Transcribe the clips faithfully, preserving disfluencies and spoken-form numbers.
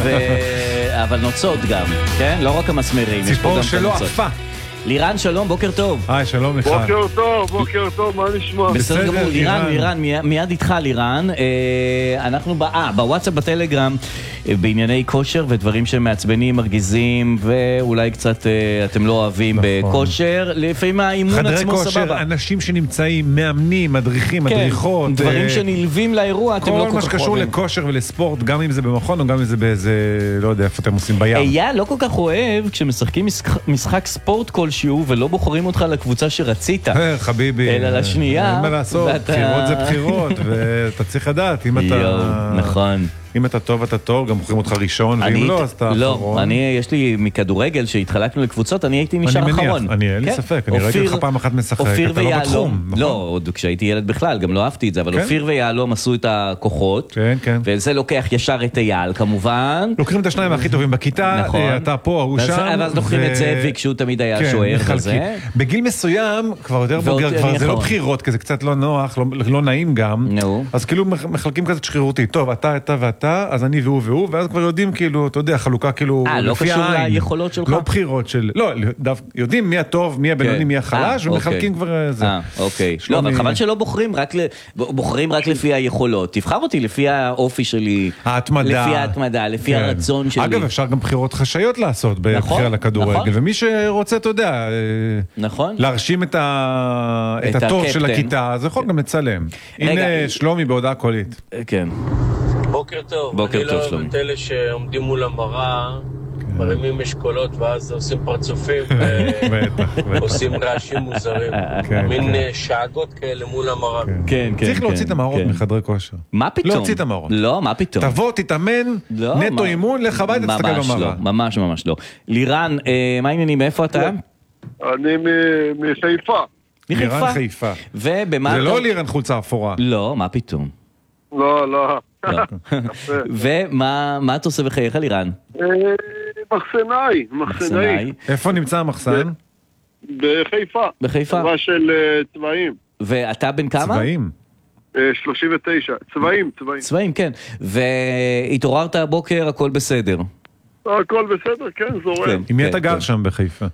אבל נוצות גם, כן? לא רק המסמרים. ציפור שלא עפה. לירן, שלום, בוקר טוב. היי, שלום לך. בוקר טוב, בוקר טוב, מה נשמע? בסדר גמור, לירן, לירן, מיד איתך לירן. אנחנו בוואטסאפ, בטלגרם, בענייני כושר ודברים שמעצבנים, מרגיזים, ואולי קצת אתם לא אוהבים בכושר. לפעמים האימון עצמו סבבה. חדרי כושר, אנשים שנמצאים, מאמנים, מדריכים, מדריכות. דברים שנלווים לאירוע, אתם לא כל כך כל מה שקשור לכושר ולספורט, גם אם זה במכון או גם אם זה באיזה, לא יודע, איפה אתם עושים בים. אייל לא כל כך אוהב כשמשחקים משחק ספורט כלשהו ולא בוחרים אותך לקבוצה שרצית. חביבי. אלא לשנייה. אין מה לעשות, בחירות זה בחירות, ואתה צריך לדעת, אם אתה... נכון. אם אתה טוב, אתה טוב, גם בוחרים אותך ראשון, ואם לא, אז אתה אחרון. לא, אני, יש לי מכדורגל שהתחלקנו לקבוצות, אני הייתי נשאר אחרון. אני, אין לי ספק, אני ראיתי לך פעם אחת משחק, אתה לא בתחום. לא, עוד כשהייתי ילד בכלל, גם לא אהבתי את זה, אבל אופיר ויעלום עשו את הכוחות, וזה לוקח ישר את אייל, כמובן. לוקחים את השניים הכי טובים בכיתה, אתה פה, הוא שם. ואז לוקחים את זאבי, כשהוא תמיד היה שוער וזה. בגיל מסוים, כבר יותר בוגר, כבר זה לא בחירות, כי זה קצת לא נוח, לא נעים גם. אז כאילו מחלקים כזה שרירותי. טוב, אתה, אתה ואתה, אז אני והוא והוא, ואז כבר יודעים כאילו, אתה יודע, חלוקה כאילו לא קשור ליכולות שלך? לא בחירות של, לא, יודעים מי הטוב, מי הבינוני, מי החלש, ומחלקים כבר זה. אה, אוקיי. לא, אבל חבל שלא בוחרים רק, בוחרים רק לפי היכולות. תבחר אותי לפי האופי שלי. ההתמדה. לפי ההתמדה, לפי הרצון שלי. אגב, אפשר גם בחירות חשאיות לעשות בבחירה לכדורגל, ומי שרוצה, אתה יודע, להרשים את הטוב של הכיתה, אז יכול גם לצלם. הנה שלומי בהודעה קולית. כן. בוקר טוב. בוקר טוב, שלומי. אני לא אוהב את אלה שעומדים מול המראה, מרימים משקולות ואז עושים פרצופים ועושים רעשים מוזרים. מין שאגות כאלה מול המראה. כן, כן. צריך להוציא את המערות מחדרי כושר. מה פתאום? להוציא את המערות. לא, מה פתאום? תבוא, תתאמן, נטו אימון, לך הביתה, תסתכל במראה. ממש ממש לא. לירן, מה העניינים? מאיפה אתה? אני מחיפה. לירן חיפה. ובמה... זה לא לירן חולצה אפורה. לא, מה פתאום? לא, לא. ומה אתה עושה בחייך, לירן? מחסנאי, מחסנאי. איפה נמצא המחסן? בחיפה. בחיפה? צבא של צבאים. ואתה בן כמה? צבאים. שלושים ותשע. צבאים, צבאים. צבאים, כן. והתעוררת הבוקר, הכל בסדר. הכל בסדר, כן, זורם. עם מי אתה גר שם בחיפה?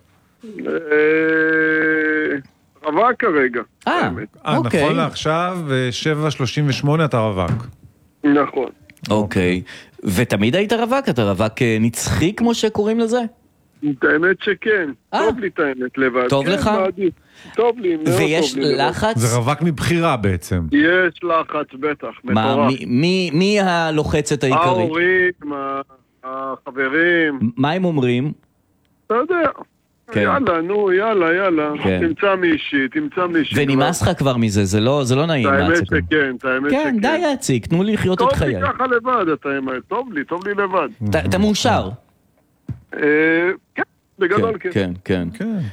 רווק כרגע. אה, אוקיי. נכון לעכשיו, שבע שלושים ושמונה אתה רווק. נכון. אוקיי. ותמיד היית רווק? אתה רווק נצחי כמו שקוראים לזה? את האמת שכן. טוב לי את האמת לבד. טוב לך? טוב לי, מאוד טוב לי. ויש לחץ? זה רווק מבחירה בעצם. יש לחץ בטח, מטורף. מי הלוחצת העיקרית? ההורים, החברים. מה הם אומרים? אתה יודע. יאללה, נו, יאללה, יאללה. תמצא מישהי, תמצא מישהי. ונמאס לך כבר מזה, זה לא נעים. האמת שכן, האמת שכן. כן, די להציק, תנו לי לחיות את חיי. טוב לי ככה לבד, אתה האמת. טוב לי, טוב לי לבד. אתה מאושר? כן, בגדול כן. כן, כן.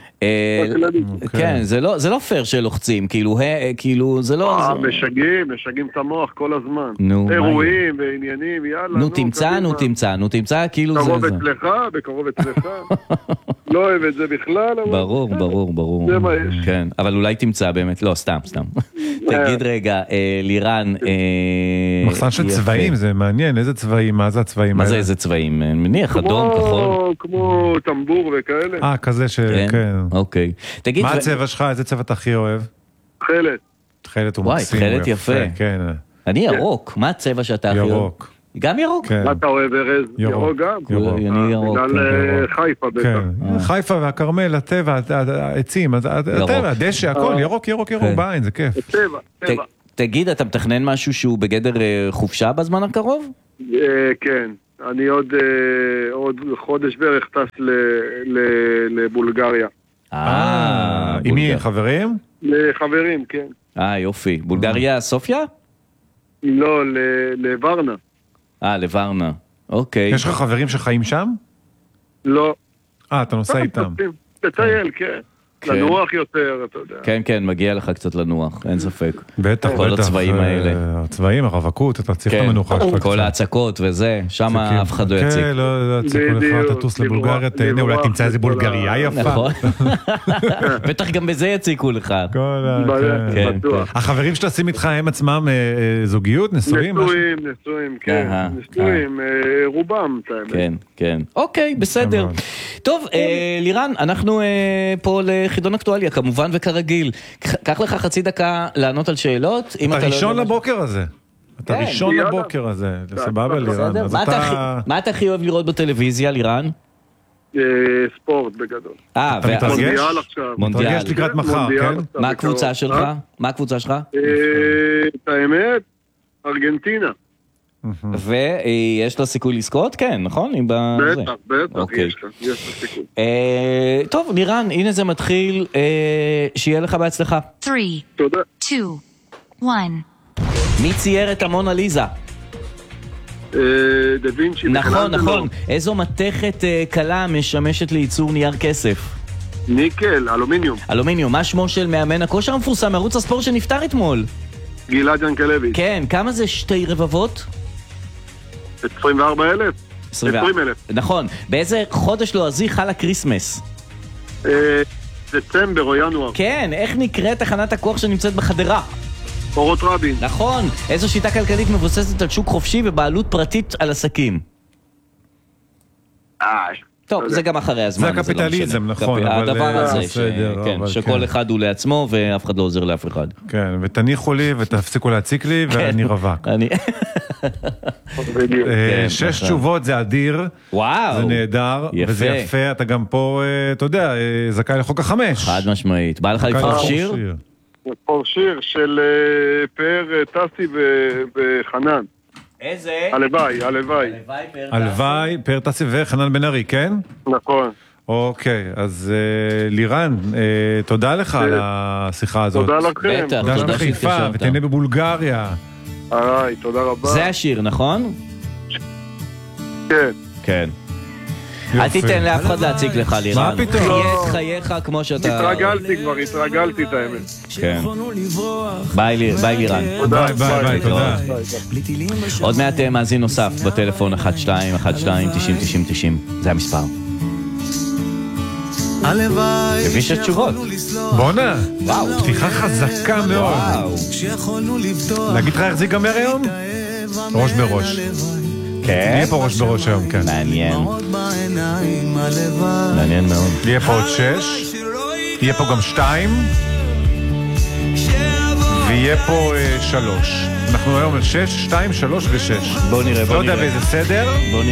כן, זה לא פייר שלוחצים, כאילו, זה לא... משגעים, משגעים את המוח כל הזמן. אירועים ועניינים, יאללה. נו, תמצא, נו, תמצא, נו, תמצא, כאילו זה... קרוב אצלך, בקרוב אצלך. לא אוהב את זה בכלל. ברור, ברור, ברור. זה מה יש. כן, אבל אולי תמצא באמת, לא, סתם, סתם. תגיד רגע, לירן... מחסן של צבעים, זה מעניין, איזה צבעים, מה זה הצבעים? מה זה איזה צבעים? מניח, אדום, כחול. כמו טמבור וכאלה. אה, כזה ש... כן. אוקיי. מה הצבע שלך? איזה צבע אתה הכי אוהב? תכלת. תכלת הוא מקסים. וואי, תכלת יפה. כן. אני ירוק. מה הצבע שאתה הכי אוהב? ירוק. גם ירוק? מה אתה אוהב, ארז? ירוק גם? אני ירוק. בגלל חיפה בטח. חיפה והכרמל, הטבע, העצים, הטבע, הדשא, הכל, ירוק, ירוק, ירוק, בעין, זה כיף. טבע, טבע. תגיד, אתה מתכנן משהו שהוא בגדר חופשה בזמן הקרוב? כן. אני עוד חודש בערך טס לבולגריה. אה, עם מי? חברים? לחברים, כן. אה, יופי. בולגריה, סופיה? לא, לוורנה. אה, לוורנה. אוקיי. יש לך חברים שחיים שם? לא. אה, אתה נוסע איתם. תטייל, כן. לנוח יותר, אתה יודע. כן, כן, מגיע לך קצת לנוח, אין ספק. בטח, כל בטח. הצבעים האלה. הצבעים, הרווקות, אתה צריך את המנוחה שלך. כל ההצקות וזה, שם אף אחד לא יציג. כן, לא יציקו לך, תטוס לבולגריה, תהנה, אולי תמצא איזה בולגריה יפה. נכון. בטח גם בזה יציקו לך. החברים שטסים איתך הם עצמם זוגיות, נשואים? נשואים, נשואים, כן. נשואים, רובם. כן, כן. אוקיי, בסדר. טוב, לירן, אנחנו פה לחידון אקטואליה, כמובן וכרגיל. קח לך חצי דקה לענות על שאלות. אתה ראשון לבוקר הזה. אתה ראשון לבוקר הזה. סבבה, לירן. מה אתה הכי אוהב לראות בטלוויזיה, לירן? ספורט בגדול. אתה מתרגש? מונדיאל עכשיו. מתרגש לקראת מחר, כן? מה הקבוצה שלך? מה הקבוצה שלך? את האמת, ארגנטינה. ויש לה סיכוי לזכות? כן, נכון? בטח, בטח, יש לה סיכוי. טוב, לירן, הנה זה מתחיל, שיהיה לך בהצלחה. שלוש, שתיים, אחת. מי צייר את המונה ליזה? דה וינצ'י. נכון, נכון. איזו מתכת קלה משמשת לייצור נייר כסף? ניקל, אלומיניום. אלומיניום. מה שמו של מאמן הכושר המפורסם מערוץ הספורט שנפטר אתמול? גלעד ינקלביץ'. כן, כמה זה שתי רבבות? עשרים וארבעה אלף. עשרים אלף. נכון. באיזה חודש לועזי חל הקריסמס? דצמבר או ינואר. כן, איך נקראת תחנת הכוח שנמצאת בחדרה? אורות רבין. נכון. איזו שיטה כלכלית מבוססת על שוק חופשי ובעלות פרטית על עסקים? אה... טוב, זה גם אחרי הזמן. זה הקפיטליזם, נכון. הדבר הזה, שכל אחד הוא לעצמו ואף אחד לא עוזר לאף אחד. כן, ותניחו לי ותפסיקו להציק לי ואני רווק. שש תשובות זה אדיר. וואו. זה נהדר. וזה יפה, אתה גם פה, אתה יודע, זכאי לחוק החמש. חד משמעית. בא לך לבחור שיר? לבחור שיר של פאר טסי וחנן. איזה? הלוואי, הלוואי. הלוואי, פאר טסי וחנן בן ארי, כן? נכון. אוקיי, אז לירן, תודה לך על השיחה הזאת. תודה לכם. בטח, תודה בחיפה, ותהנה בבולגריה. היי, תודה רבה. זה השיר, נכון? כן. כן. אל תיתן לאף אחד להציג לך, לירן. מה פתאום? חייך, חייך כמו שאתה... התרגלתי כבר, התרגלתי את האמת. כן. ביי לירן. ביי, ביי, ביי, תודה. עוד מעט מאזין נוסף בטלפון אחת שתיים אחת שתיים תשעים תשעים תשעים. זה המספר. הביא שש תשובות. בונה. וואו. פתיחה חזקה מאוד. וואו. להגיד לך איך זה ייגמר היום? ראש בראש. כן. יהיה פה ראש בראש היום, כן. מעניין. מעניין מאוד. יהיה פה עוד שש. יהיה פה גם שתיים. ויהיה פה שלוש. אנחנו היום על שש, שתיים, שלוש ושש. בוא נראה, בוא נראה. לא יודע באיזה סדר.